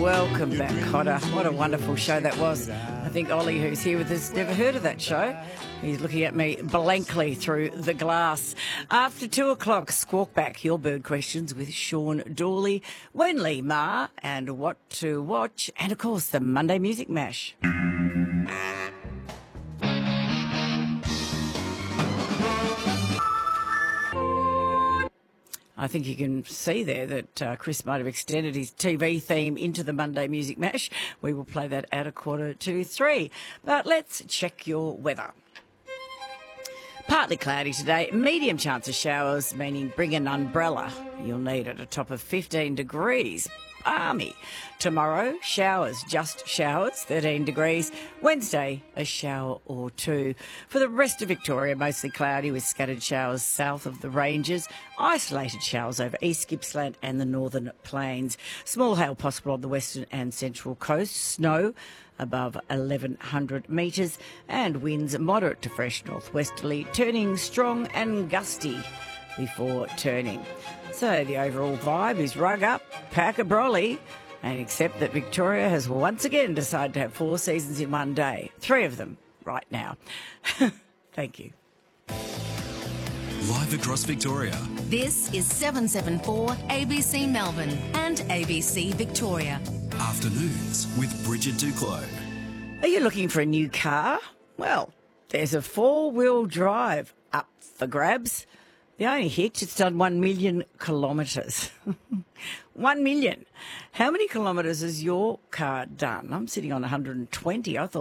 Welcome back, Cotter. What a wonderful show that was. I think Ollie, who's here with us, never heard of that show. He's looking at me blankly through the glass. After 2 o'clock, Squawk Back your bird questions with Sean Dawley, Wenley Ma, and what to watch, and of course the Monday Music Mash. I think you can see there that Chris might have extended his TV theme into the Monday Music Mash. We will play that at 2:45. But let's check your weather. Partly cloudy today, medium chance of showers, meaning bring an umbrella. You'll need at a top of 15 degrees. Balmy. Tomorrow, showers, just showers, 13 degrees. Wednesday, a shower or two. For the rest of Victoria, mostly cloudy with scattered showers south of the ranges. Isolated showers over East Gippsland and the northern plains. Small hail possible on the western and central coast. Snow above 1,100 metres. And winds moderate to fresh northwesterly, turning strong and gusty before turning. So the overall vibe is rug up, pack a brolly, and accept that Victoria has once again decided to have 4 seasons in one day. 3 of them right now. Thank you. Live across Victoria. This is 774 ABC Melbourne and ABC Victoria. Afternoons with Bridget Duclos. Are you looking for a new car? Well, there's a 4-wheel drive up for grabs. The only hitch, it's done 1 million kilometres. 1 million. How many kilometres has your car done? I'm sitting on 120. I thought